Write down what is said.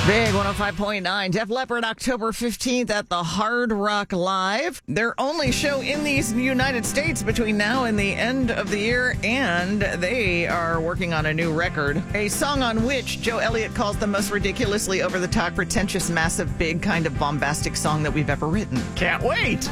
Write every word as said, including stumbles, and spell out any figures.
Big one oh five point nine. Def Leppard, October fifteenth at the Hard Rock Live. Their only show in the United States between now and the end of the year, and they are working on a new record. A song on which Joe Elliott calls the most ridiculously over-the-top, pretentious, massive, big, kind of bombastic song that we've ever written. Can't wait!